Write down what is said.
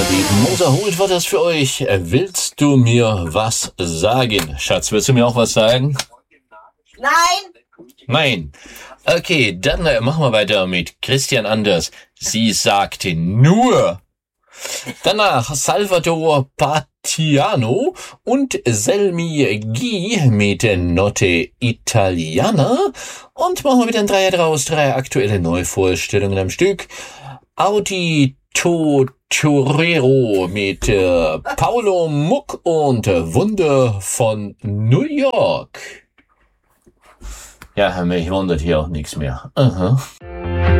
Die Moser holt war das für euch. Willst du mir was sagen? Schatz, willst du mir auch was sagen? Nein. Nein. Okay, dann machen wir weiter mit Christian Anders. Sie sagte nur. Danach Salvatore Partiano und Selmi Guy mit Notte Italiana. Und machen wir wieder ein Dreier draus. 3 aktuelle Neuvorstellungen am Stück. Audito Torero mit Paolo Muck und Wunder von New York. Ja, mich wundert hier auch nichts mehr. Aha.